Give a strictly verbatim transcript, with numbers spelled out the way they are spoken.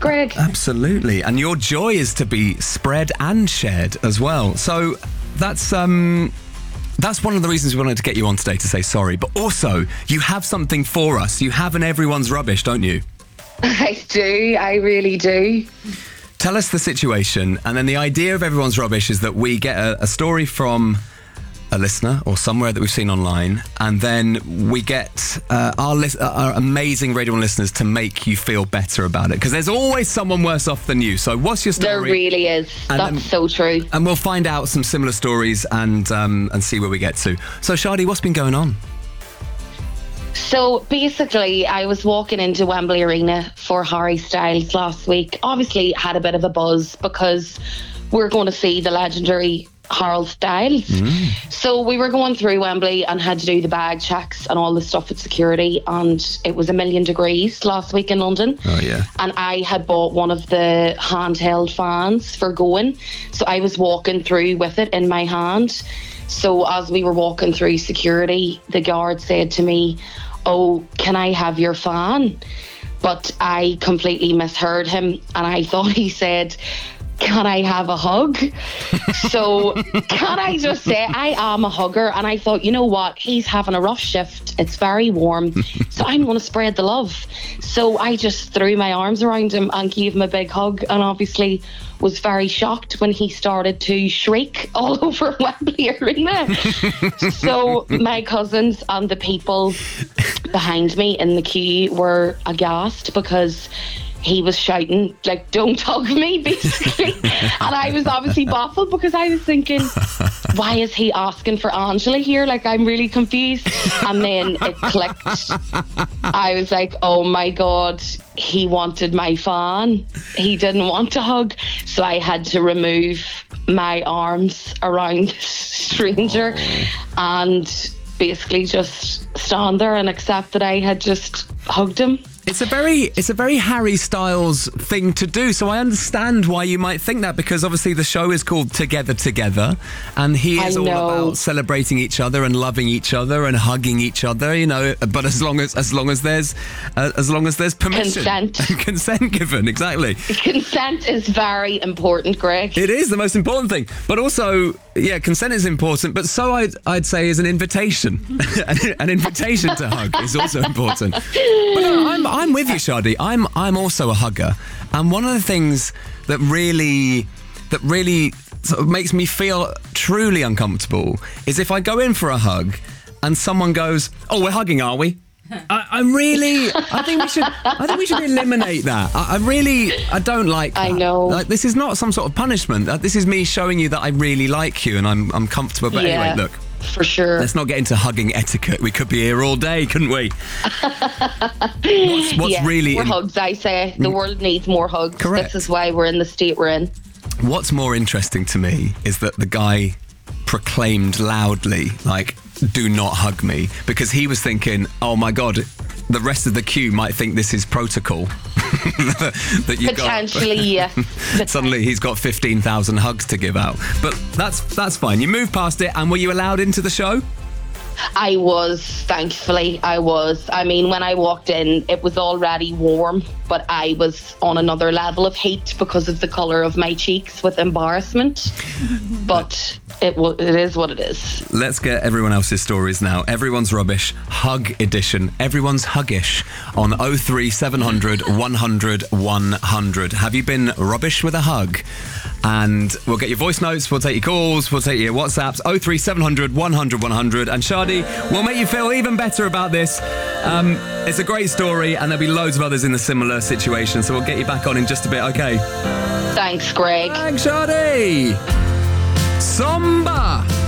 Greg. Absolutely. And your joy is to be spread and shared as well. So that's um that's one of the reasons we wanted to get you on today, to say sorry. But also, you have something for us. You have an Everyone's Rubbish, don't you? I do. I really do. Tell us the situation. And then the idea of Everyone's Rubbish is that we get a, a story from a listener or somewhere that we've seen online, and then we get uh, our, li- our amazing Radio one listeners to make you feel better about it, because there's always someone worse off than you. So what's your story? There really is. And That's then, so true. And we'll find out some similar stories and um, and see where we get to. So Shadi, what's been going on? So basically, I was walking into Wembley Arena for Harry Styles last week. Obviously had a bit of a buzz because we're going to see the legendary Harold Styles. Mm. So we were going through Wembley and had to do the bag checks and all the stuff with security, and it was a million degrees last week in London. Oh yeah. And I had bought one of the handheld fans for going, so I was walking through with it in my hand. So as we were walking through security, the guard said to me, "Oh, can I have your fan?" But I completely misheard him, and I thought he said, "Can I have a hug?" So can I just say I am a hugger, and I thought, you know what, he's having a rough shift, it's very warm, so I'm going to spread the love. So I just threw my arms around him and gave him a big hug, and obviously was very shocked when he started to shriek all over Wembley Arena. So my cousins and the people behind me in the queue were aghast because he was shouting, like, "Don't hug me," basically. And I was obviously baffled because I was thinking, why is he asking for Angela here? Like, I'm really confused. And then it clicked. I was like, oh my God, he wanted my fan. He didn't want a hug. So I had to remove my arms around the stranger and basically just stand there and accept that I had just hugged him. It's a very it's a very Harry Styles thing to do, so I understand why you might think that, because obviously the show is called Together Together, and he is all about celebrating each other and loving each other and hugging each other, you know, but as long as as long as there's uh, as long as there's permission, consent consent given, exactly. Consent is very important, Greg. It is the most important thing, but also, yeah, consent is important, but so I'd I'd say is an invitation. An invitation to hug is also important. But no, I'm I'm with you, Shadi. I'm I'm also a hugger, and one of the things that really that really sort of makes me feel truly uncomfortable is if I go in for a hug and someone goes, "Oh, we're hugging, are we?" I, I'm really. I think we should. I think we should eliminate that. I, I really. I don't like that. I know. Like, this is not some sort of punishment. Uh, This is me showing you that I really like you and I'm I'm comfortable. But yeah, anyway, look. For sure. Let's not get into hugging etiquette. We could be here all day, couldn't we? what's what's yeah, really more in- hugs, I say. The world needs more hugs. Correct. This is why we're in the state we're in. What's more interesting to me is that the guy proclaimed loudly, like, "Do not hug me," because he was thinking, oh my God, the rest of the queue might think this is protocol. that you Potentially, got. yeah. Suddenly he's got fifteen thousand hugs to give out. But that's that's fine. You moved past it, and were you allowed into the show? I was, thankfully, I was. I mean, when I walked in, it was already warm, but I was on another level of heat because of the colour of my cheeks with embarrassment. But it w- it is what it is. Let's get everyone else's stories now. Everyone's Rubbish, Hug Edition. Everyone's Huggish on oh three seven hundred, one hundred, one hundred. Have you been rubbish with a hug? And we'll get your voice notes, we'll take your calls, we'll take your WhatsApps, oh three seven hundred, one hundred, one hundred. And Shadi will make you feel even better about this. Um, it's a great story, and there'll be loads of others in a similar situation, so we'll get you back on in just a bit, okay? Thanks, Greg. Thanks, Shadi. Samba.